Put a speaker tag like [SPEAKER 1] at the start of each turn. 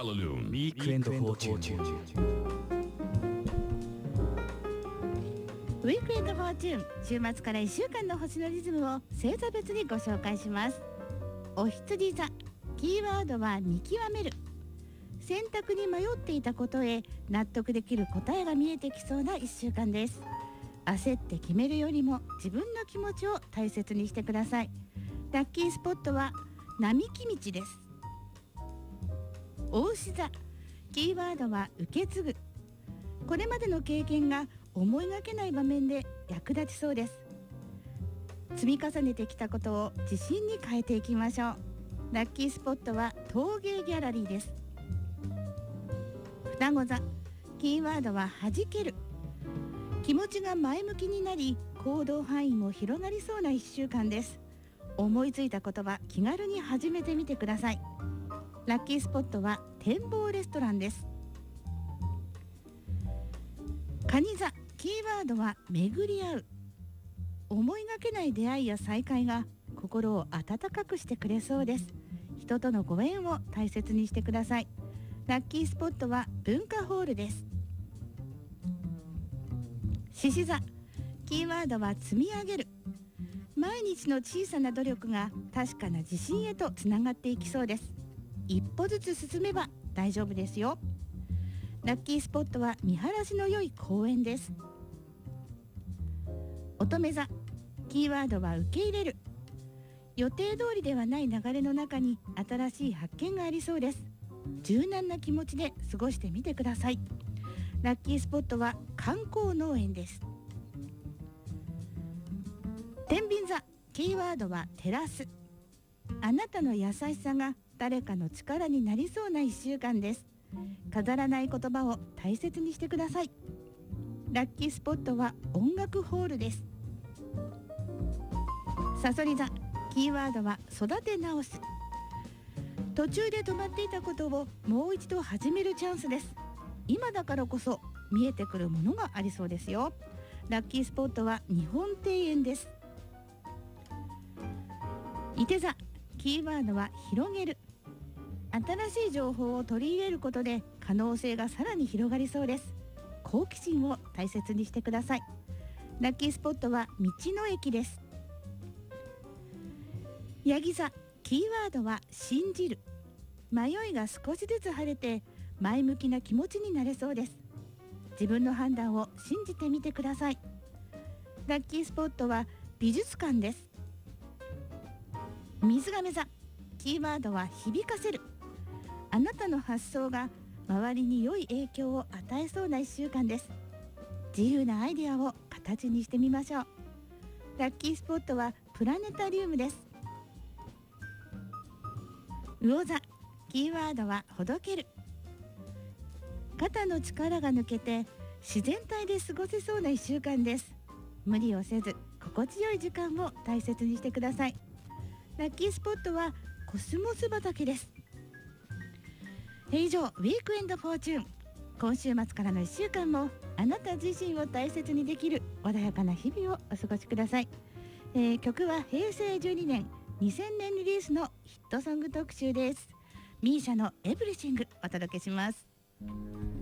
[SPEAKER 1] Jalalume.
[SPEAKER 2] ウィークエンドフォーチュン。
[SPEAKER 3] ウィークエンドフォーチューン、週末から1週間の星のリズムを星座別にご紹介します。お羊座、キーワードは見極める。選択に迷っていたことへ納得できる答えが見えてきそうな1週間です。焦って決めるよりも自分の気持ちを大切にしてください。ラッキースポットは並木道です。牡牛座、キーワードは受け継ぐ。これまでの経験が思いがけない場面で役立ちそうです。積み重ねてきたことを自信に変えていきましょう。ラッキースポットは陶芸ギャラリーです。双子座、キーワードは弾ける。気持ちが前向きになり行動範囲も広がりそうな1週間です。思いついたことは気軽に始めてみてください。ラッキースポットは展望レストランです。蟹座、キーワードは巡り合う。思いがけない出会いや再会が心を温かくしてくれそうです。人とのご縁を大切にしてください。ラッキースポットは文化ホールです。獅子座、キーワードは積み上げる。毎日の小さな努力が確かな自信へとつながっていきそうです。一歩ずつ進めば大丈夫ですよ。ラッキースポットは見晴らしの良い公園です。乙女座、キーワードは受け入れる。予定通りではない流れの中に新しい発見がありそうです。柔軟な気持ちで過ごしてみてください。ラッキースポットは観光農園です。天秤座、キーワードは照らす。あなたの優しさが誰かの力になりそうな1週間です。飾らない言葉を大切にしてください。ラッキースポットは音楽ホールです。蠍座、キーワードは育て直す。途中で止まっていたことをもう一度始めるチャンスです。今だからこそ見えてくるものがありそうですよ。ラッキースポットは日本庭園です。射手座、キーワードは広げる。新しい情報を取り入れることで可能性がさらに広がりそうです。好奇心を大切にしてください。ラッキースポットは道の駅です。ヤギ座、キーワードは信じる。迷いが少しずつ晴れて前向きな気持ちになれそうです。自分の判断を信じてみてください。ラッキースポットは美術館です。水亀座、キーワードは響かせる。あなたの発想が周りに良い影響を与えそうな1週間です。自由なアイデアを形にしてみましょう。ラッキースポットはプラネタリウムです。魚座、キーワードはほどける。肩の力が抜けて自然体で過ごせそうな1週間です。無理をせず心地よい時間を大切にしてください。ラッキースポットはコスモス畑です。以上、ウィークエンドフォーチューン。今週末からの1週間もあなた自身を大切にできる穏やかな日々をお過ごしください。曲は平成12年2000年リリースのヒットソング特集です。ミーシャのエブリシングお届けします。